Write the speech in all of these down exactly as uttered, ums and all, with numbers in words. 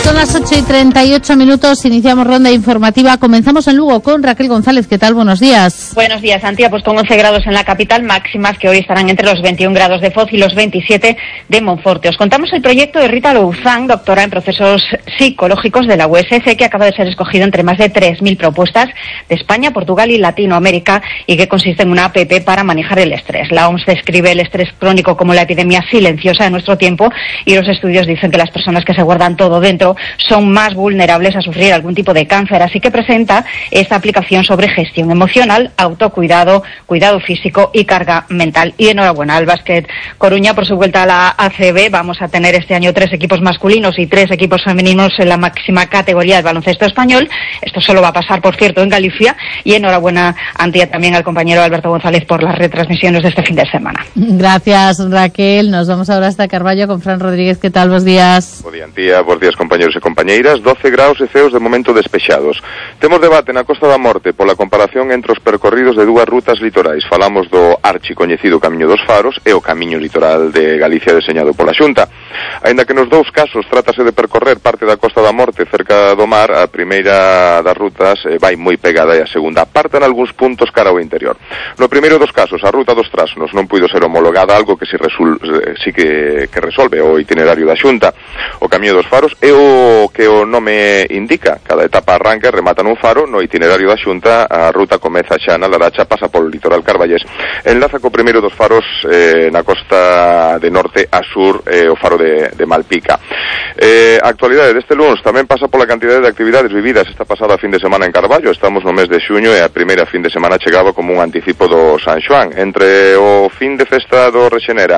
Son las ocho y treinta y ocho minutos, iniciamos ronda informativa. Comenzamos en Lugo con Raquel González. ¿Qué tal? Buenos días. Buenos días, Antía. Pues con once grados en la capital, máximas que hoy estarán entre los veintiún grados de Foz y los veintisiete de Monforte. Os contamos el proyecto de Rita Louzán, doctora en procesos psicológicos de la U S C, que acaba de ser escogido entre más de tres mil propuestas de España, Portugal y Latinoamérica, y que consiste en una app para manejar el estrés. La O M S describe el estrés crónico como la epidemia silenciosa de nuestro tiempo, y los estudios dicen que las personas que se guardan todo dentro son más vulnerables a sufrir algún tipo de cáncer. Así que presenta esta aplicación sobre gestión emocional, autocuidado, cuidado físico y carga mental. Y enhorabuena al Básquet Coruña por su vuelta a la A C B. Vamos a tener este año tres equipos masculinos y tres equipos femeninos en la máxima categoría del baloncesto español. Esto solo va a pasar, por cierto, en Galicia. Y enhorabuena, Antía, también al compañero Alberto González por las retransmisiones de este fin de semana. Gracias, Raquel. Nos vamos ahora hasta Carballo con Fran Rodríguez. ¿Qué tal? Buenos días. Bo día, Antía. Buenos días, compañeros e compañeiras. doce graus e ceos de momento despexados. Temos debate na Costa da Morte pola comparación entre os percorridos de dúas rutas litorais. Falamos do archicoñecido Camiño dos Faros e o Camiño Litoral de Galicia deseñado pola Xunta. Aínda que nos dous casos trátase de percorrer parte da Costa da Morte cerca do mar, a primeira das rutas eh, vai moi pegada e a segunda apartan algúns puntos cara ao interior. No primeiro dos casos, a ruta dos Trasnos non puido ser homologada, algo que si, resul, eh, si que, que resolve o itinerario da Xunta. O Camiño dos Faros é o que o nome indica. Cada etapa arranca e remata nun faro. No itinerario da Xunta, a ruta comeza xa na Laracha, pasa polo litoral carballés, enlaza co primeiro dos faros eh, na costa de norte a sur, eh, o faro de, de Malpica. Eh, a actualidade deste luns tamén pasa pola cantidade de actividades vividas esta pasada fin de semana en Carballo. Estamos no mes de xuño e a primeira fin de semana chegaba como un anticipo do San Xoán. Entre o fin de festa do Rexenera,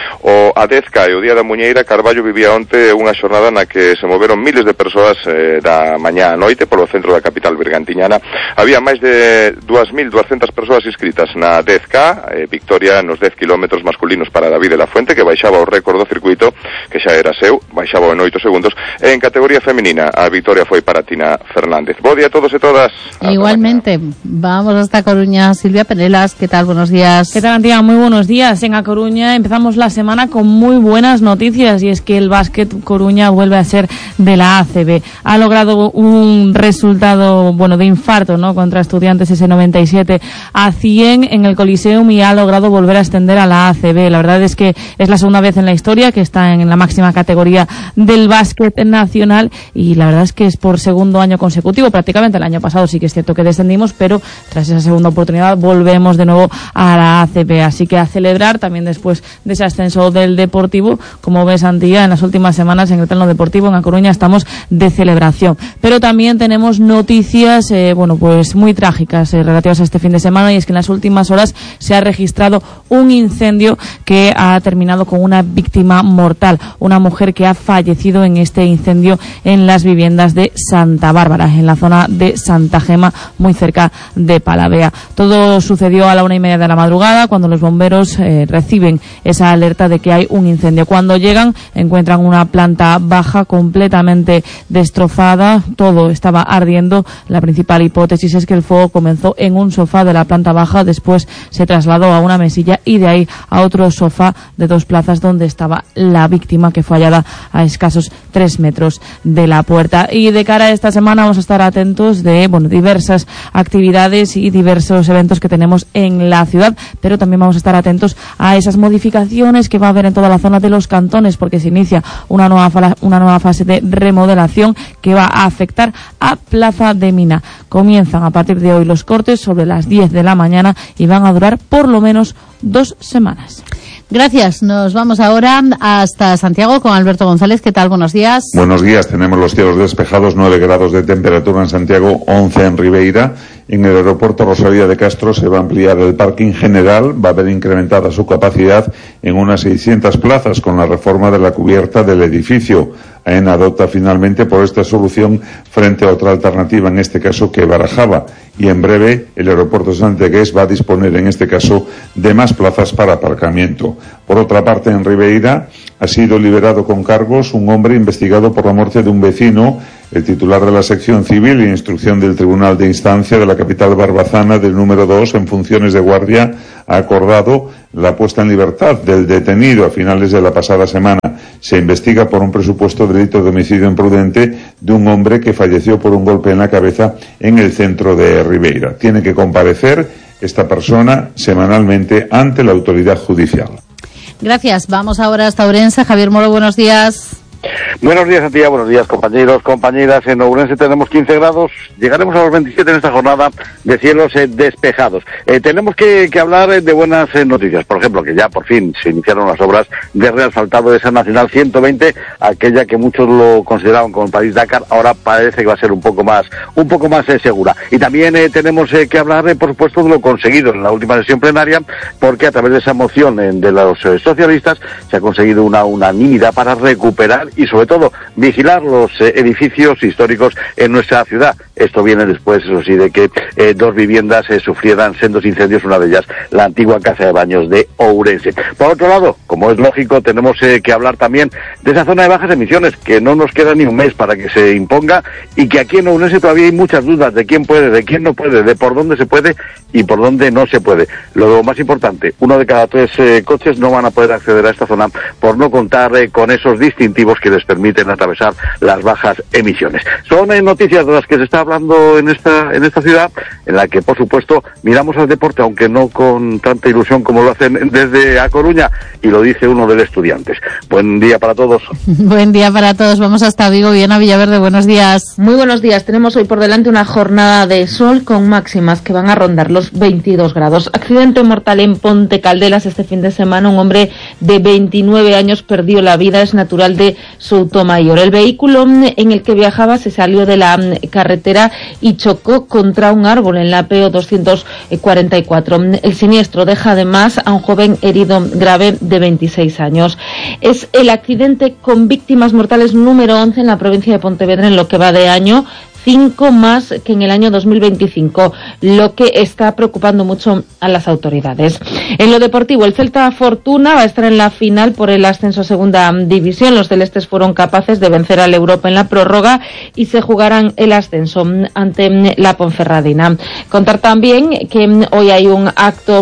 o Adezca e o Día da Muñeira, Carballo vivía onte unha xornada na que se moveron miles de persoas eh, da mañá a noite polo centro da capital bergantiñana. Había máis de dúas mil duascentas persoas inscritas na dez K, eh, victoria nos dez kilómetros masculinos para David de la Fuente, que baixaba o récord do circuito, que xa era seu, baixaba en oito segundos, e en categoría femenina a victoria foi para Tina Fernández. Bo día a todos e todas. Igualmente, vamos hasta Coruña. Silvia Penelas, ¿qué tal? Buenos días. ¿Qué tal, Antía? Muy buenos días. En A Coruña empezamos la semana con muy buenas noticias, y es que el Básquet Coruña vuelve a ser de la A C B. Ha logrado un resultado, bueno, de infarto, ¿no?, contra Estudiantes, ese noventa y siete a cien en el Coliseum, y ha logrado volver a ascender a la A C B. La verdad es que es la segunda vez en la historia que está en la máxima categoría del básquet nacional, y la verdad es que es por segundo año consecutivo. Prácticamente el año pasado sí que es cierto que descendimos, pero tras esa segunda oportunidad volvemos de nuevo a la A C B. Así que a celebrar también después de ese ascenso del Deportivo. Como ves, Antía, en las últimas semanas en el plano deportivo en A Coruña estamos de celebración. Pero también tenemos noticias, eh, bueno, pues muy trágicas eh, relativas a este fin de semana, y es que en las últimas horas se ha registrado un incendio que ha terminado con una víctima mortal, una mujer que ha fallecido en este incendio en las viviendas de Santa Bárbara, en la zona de Santa Gema, muy cerca de Palavea. Todo sucedió a la una y media de la madrugada, cuando los bomberos eh, reciben esa alerta de que hay un incendio. Cuando llegan, encuentran una planta baja completamente destrozada, todo estaba ardiendo. La principal hipótesis es que el fuego comenzó en un sofá de la planta baja, después se trasladó a una mesilla y de ahí a otro sofá de dos plazas donde estaba la víctima, que fue hallada a escasos tres metros de la puerta. Y de cara a esta semana vamos a estar atentos de, bueno, diversas actividades y diversos eventos que tenemos en la ciudad, pero también vamos a estar atentos a esas modificaciones que va a haber en toda la zona de los cantones, porque se inicia una nueva, fa- una nueva fase de remodelación que va a afectar a Plaza de Mina. Comienzan a partir de hoy los cortes sobre las diez de la mañana y van a durar por lo menos dos semanas. Gracias. Nos vamos ahora hasta Santiago con Alberto González. ¿Qué tal? Buenos días. Buenos días. Tenemos los cielos despejados, nueve grados de temperatura en Santiago, once en Ribeira. En el aeropuerto Rosalía de Castro se va a ampliar el parking general, va a haber incrementada su capacidad en unas seiscientas plazas con la reforma de la cubierta del edificio. AENA adopta finalmente por esta solución frente a otra alternativa, en este caso que barajaba. Y en breve el aeropuerto santiagués va a disponer en este caso de más plazas para aparcamiento. Por otra parte, en Ribeira ha sido liberado con cargos un hombre investigado por la muerte de un vecino. El titular de la sección civil e instrucción del Tribunal de Instancia de la capital barbazana del número dos en funciones de guardia ha acordado la puesta en libertad del detenido a finales de la pasada semana. Se investiga por un presupuesto delito de homicidio imprudente de un hombre que falleció por un golpe en la cabeza en el centro de Ribeira. Tiene que comparecer esta persona semanalmente ante la autoridad judicial. Gracias. Vamos ahora hasta Ourense. Javier Moro, buenos días. Buenos días, Antía, buenos días, compañeros, compañeras. En Ourense tenemos quince grados, llegaremos a los veintisiete en esta jornada de cielos eh, despejados. Eh, tenemos que, que hablar eh, de buenas eh, noticias, por ejemplo, que ya por fin se iniciaron las obras de reasfaltado de esa Nacional ciento veinte, aquella que muchos lo consideraban como el París-Dakar, ahora parece que va a ser un poco más, un poco más eh, segura. Y también eh, tenemos eh, que hablar, eh, por supuesto, de lo conseguido en la última sesión plenaria, porque a través de esa moción eh, de los eh, socialistas se ha conseguido una unanimidad para recuperar y sobre todo vigilar los eh, edificios históricos en nuestra ciudad. Esto viene después, eso sí, de que eh, dos viviendas eh, sufrieran sendos incendios, una de ellas la antigua casa de baños de Ourense. Por otro lado, como es lógico, tenemos eh, que hablar también de esa zona de bajas emisiones, que no nos queda ni un mes para que se imponga y que aquí en Ourense todavía hay muchas dudas de quién puede, de quién no puede, de por dónde se puede y por dónde no se puede. Lo más importante, uno de cada tres eh, coches no van a poder acceder a esta zona por no contar eh, con esos distintivos que les permiten atravesar las bajas emisiones. Son eh, noticias de las que se está hablando en esta en esta ciudad, en la que por supuesto miramos al deporte, aunque no con tanta ilusión como lo hacen desde A Coruña, y lo dice uno de los estudiantes. Buen día para todos. Buen día para todos. Vamos hasta Vigo. Viena Villaverde, buenos días. Muy buenos días. Tenemos hoy por delante una jornada de sol con máximas que van a rondar los veintidós grados. Accidente mortal en Ponte Caldelas este fin de semana. Un hombre de veintinueve años perdió la vida. Es natural de Soutomayor. El vehículo en el que viajaba se salió de la carretera y chocó contra un árbol en la P O doscientos cuarenta y cuatro. El siniestro deja además a un joven herido grave de veintiséis años. Es el accidente con víctimas mortales número once en la provincia de Pontevedra en lo que va de año, cinco más que en el año dos mil veinticinco, lo que está preocupando mucho a las autoridades. En lo deportivo, el Celta Fortuna va a estar en la final por el ascenso a segunda división. Los celestes fueron capaces de vencer al Europa en la prórroga y se jugarán el ascenso ante la Ponferradina. Contar también que hoy hay un acto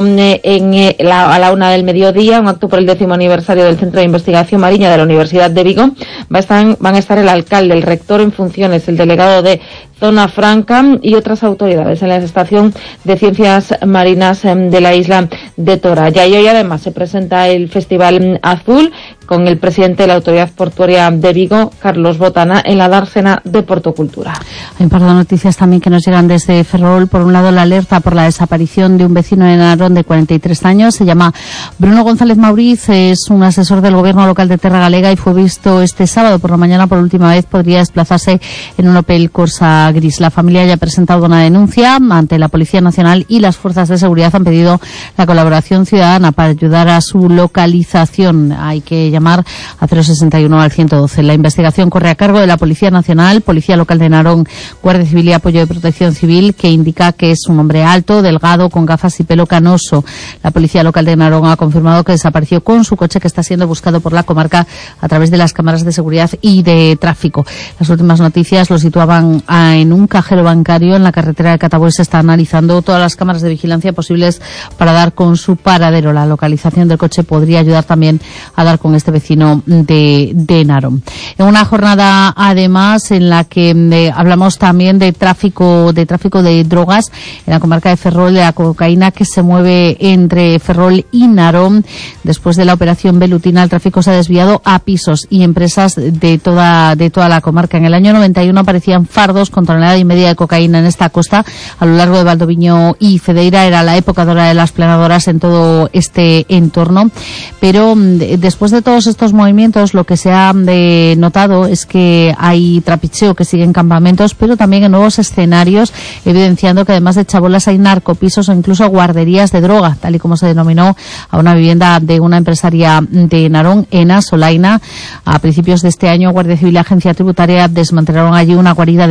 en la, a la una del mediodía, un acto por el décimo aniversario del Centro de Investigación Marina de la Universidad de Vigo. Va a estar, van a estar el alcalde, el rector en funciones, el delegado de Zona Franca y otras autoridades en la Estación de Ciencias Marinas de la isla de Toralla. Y hoy además se presenta el Festival Azul con el presidente de la Autoridad Portuaria de Vigo, Carlos Botana, en la dársena de Portocultura. Hay un par de noticias también que nos llegan desde Ferrol. Por un lado, la alerta por la desaparición de un vecino en Narón de cuarenta y tres años. Se llama Bruno González Mauriz, es un asesor del gobierno local de Terra Galega y fue visto este sábado por la mañana por última vez. Podría desplazarse en un Opel Corsa gris. La familia ya ha presentado una denuncia ante la Policía Nacional y las fuerzas de seguridad han pedido la colaboración ciudadana para ayudar a su localización. Hay que llamar a cero sesenta y uno al ciento doce. La investigación corre a cargo de la Policía Nacional, Policía Local de Narón, Guardia Civil y Apoyo de Protección Civil, que indica que es un hombre alto, delgado, con gafas y pelo canoso. La Policía Local de Narón ha confirmado que desapareció con su coche, que está siendo buscado por la comarca a través de las cámaras de seguridad y de tráfico. Las últimas noticias lo situaban a, en un cajero bancario en la carretera de Cataboy. Se está analizando todas las cámaras de vigilancia posibles para dar con su paradero. La localización del coche podría ayudar también a dar con este vecino de, de Narón. En una jornada además en la que eh, hablamos también de tráfico de tráfico de drogas en la comarca de Ferrol, de la cocaína que se mueve entre Ferrol y Narón. Después de la operación Velutina, el tráfico se ha desviado a pisos y empresas de toda de toda la comarca. En el año noventa y uno aparecían fardos con tonelada y media de cocaína en esta costa a lo largo de Valdoviño y Cedeira. Era la época dorada de las planadoras en todo este entorno, pero después de todos estos movimientos lo que se ha de, notado es que hay trapicheo que sigue en campamentos, pero también en nuevos escenarios, evidenciando que además de chabolas hay narcopisos o incluso guarderías de droga, tal y como se denominó a una vivienda de una empresaria de Narón, Ena Solaina. A principios de este año, Guardia Civil y Agencia Tributaria desmantelaron allí una guarida de armas de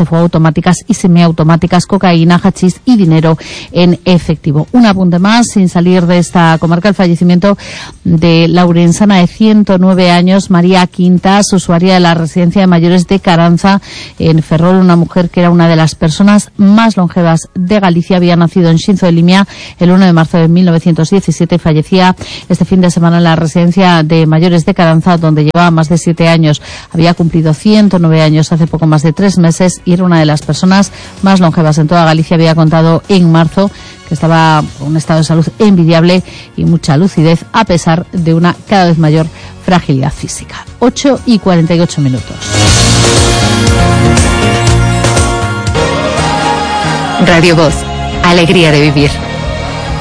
fuego automáticas y semiautomáticas, cocaína, hachís y dinero en efectivo. Un apunte más, sin salir de esta comarca, el fallecimiento de la urensana de ciento nueve años, María Quintas, usuaria de la residencia de mayores de Caranza, en Ferrol, una mujer que era una de las personas más longevas de Galicia. Había nacido en Xinzo de Limia el uno de marzo de mil novecientos diecisiete y fallecía este fin de semana en la residencia de mayores de Caranza, donde llevaba más de siete años. Había cumplido ciento nueve años hace poco más de tres meses y era una de las personas más longevas en toda Galicia. Había contado en marzo que estaba con un estado de salud envidiable y mucha lucidez, a pesar de una cada vez mayor fragilidad física. ocho y cuarenta y ocho minutos. Radio Voz, alegría de vivir.